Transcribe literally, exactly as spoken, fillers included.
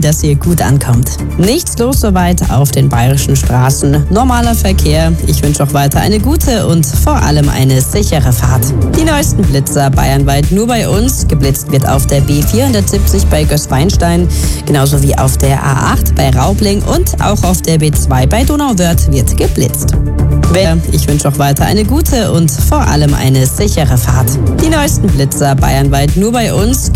dass ihr gut ankommt. Nichts los soweit auf den bayerischen Straßen. Normaler Verkehr. Ich wünsche auch weiter eine gute und vor allem eine sichere Fahrt. Die neuesten Blitzer bayernweit nur bei uns. Geblitzt wird auf der B vierhundertsiebzig bei Gößweinstein, genauso wie auf der A acht bei Raubling und auch auf der B zwei bei Donauwörth wird geblitzt. Ich wünsche auch weiter eine gute und vor allem eine sichere Fahrt. Die neuesten Blitzer bayernweit nur bei uns.